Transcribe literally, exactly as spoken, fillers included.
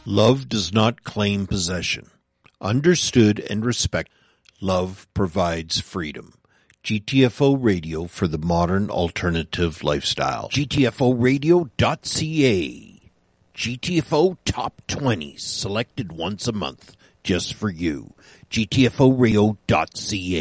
Love does not claim possession. Understood and respected, love provides freedom. G T F O Radio for the modern alternative lifestyle. G T F O radio dot C A. G T F O Top twenties, selected once a month, just for you. G T F O radio dot C A.